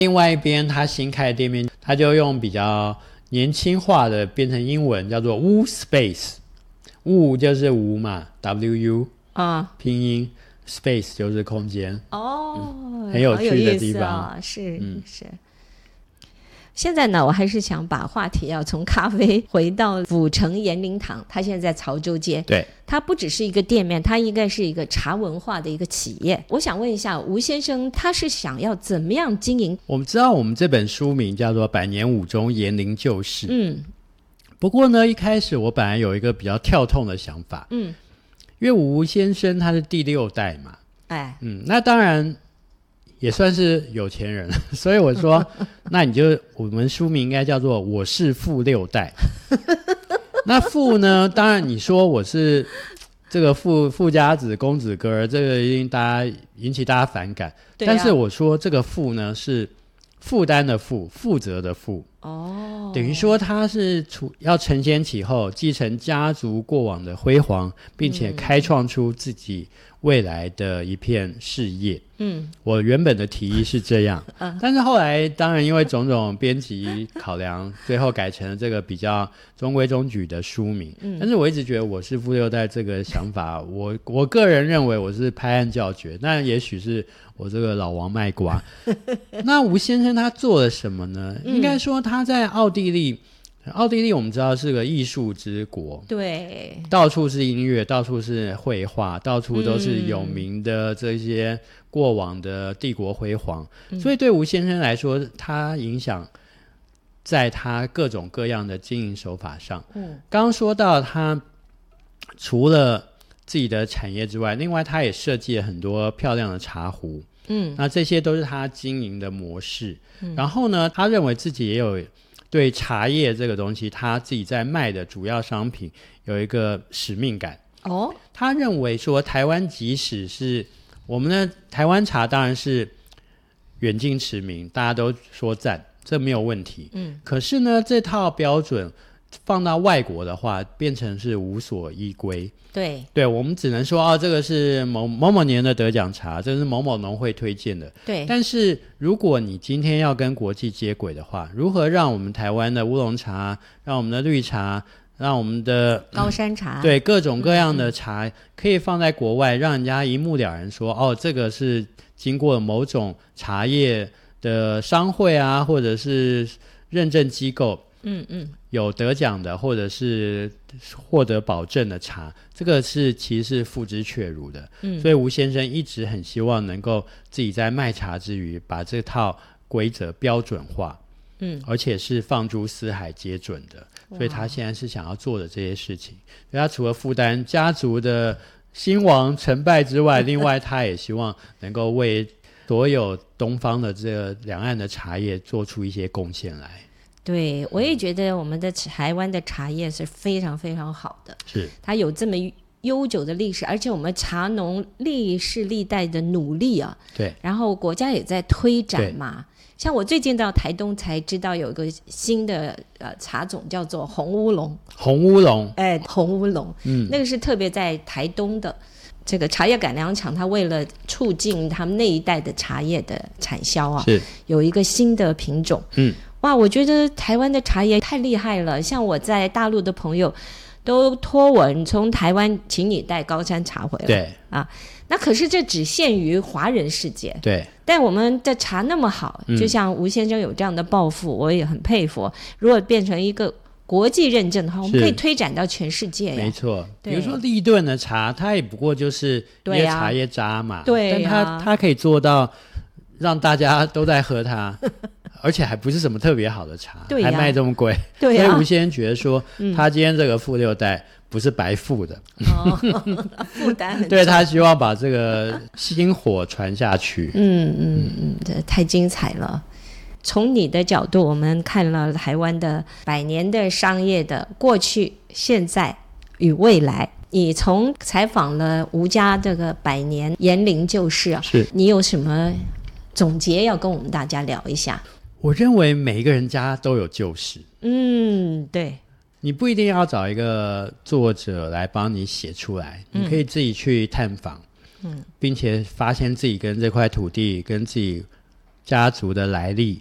另外一边他新开的店面，他就用比较年轻化的变成英文，叫做 Wu Space。 Wu 就是无嘛 WU 拼音 Space 就是空间。很有趣的地方。 是。现在呢，我还是想把话题要从咖啡回到府城延龄堂，它现在在潮州街。 对， 它不只是一个店面，它应该是一个茶文化的一个企业。我想问一下吴先生，他是想要怎么样经营？ 我们知道我们这本书名叫做《百年武中延龄旧事》。不过呢，一开始我本来有一个比较跳痛的想法。因为吴先生他是第6代嘛。那当然也算是有钱人，所以我说那我们书名应该叫做我是富6代。那富呢，当然你说我是这个富家子公子哥，这个一定引起大家反感。但是我说这个富呢是负担的负，负责的负。等于说他是要承先启后，继承家族过往的辉煌，并且开创出自己未来的一片事业。我原本的提议是这样。但是后来当然因为种种编辑考量，最后改成了这个比较中规中矩的书名。但是我一直觉得我是富6代这个想法，我个人认为我是拍案叫绝，那也许是我这个老王卖瓜。那吴先生他做了什么呢？应该说他在奥地利我们知道是个艺术之国。 对， 到处是音乐，到处是绘画，到处都是有名的这些过往的帝国辉煌。所以对吴先生来说，他影响在他各种各样的经营手法上。刚刚说到他除了自己的产业之外，另外他也设计了很多漂亮的茶壶。那这些都是他经营的模式。然后呢，他认为自己也有对茶叶这个东西，他自己在卖的主要商品有一个使命感。他认为说台湾即使是我们的台湾茶当然是远近驰名，大家都说赞，这没有问题。可是呢，这套标准放到外国的话，变成是无所依归。对，我们只能说这个是某某年的得奖茶，这是某某农会推荐的。 对， 但是如果你今天要跟国际接轨的话，如何让我们台湾的乌龙茶，让我们的绿茶，让我们的高山茶， 对各种各样的茶可以放在国外，让人家一目了然说这个是经过某种茶叶的商会啊，或者是认证机构有得奖的，或者是获得保证的茶，这个其实是付之阙如的。所以吴先生一直很希望能够自己在卖茶之余把这套规则标准化，而且是放诸四海皆准的。所以他现在是想要做的这些事情，所以他除了负担家族的兴亡成败之外，另外他也希望能够为所有东方的这个两岸的茶叶做出一些贡献来。 对，我也觉得我们的台湾的茶叶是非常非常好的， 是它有这么悠久的历史，而且我们茶农历世历代的努力对， 然后国家也在推展嘛。像我最近到台东才知道有一个新的茶种叫做红乌龙。红乌龙，那个是特别在台东的这个茶叶改良厂，它为了促进他们那一代的茶叶的产销是有一个新的品种。哇，我觉得台湾的茶叶太厉害了，像我在大陆的朋友都托我从台湾请你带高山茶回来。 对那可是这只限于华人世界。 对， 但我们的茶那么好，就像吴先生有这样的抱负，我也很佩服。如果变成一个国际认证的话，我们可以推展到全世界。 没错，比如说立顿的茶，它也不过就是一些茶叶渣嘛。 对但它可以做到让大家都在喝它。而且还不是什么特别好的茶，还卖这么贵。所以吴先生觉得说，他今天这个富6代不是白富的， 负担很重。 对，他希望把这个薪火传下去。 这太精彩了。从你的角度，我们看了台湾的100年的商业的过去、现在与未来。你从采访了吴家这个100年延龄旧事是你有什么总结要跟我们大家聊一下？ 我认为每一个人家都有旧事。 对， 你不一定要找一个作者来帮你写出来，你可以自己去探访，并且发现自己跟这块土地跟自己家族的来历，